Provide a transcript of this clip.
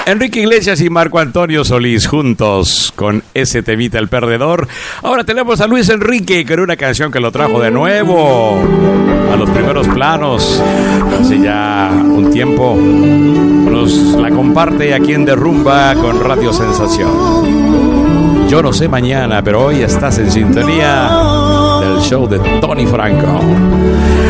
Enrique Iglesias y Marco Antonio Solís juntos con ese temita El Perdedor. Ahora tenemos a Luis Enrique con una canción que lo trajo de nuevo a los primeros planos hace ya un tiempo. Nos la comparte aquí en Derrumba con Radio Sensación. Yo no sé mañana, pero hoy estás en sintonía del show de Tony Franco.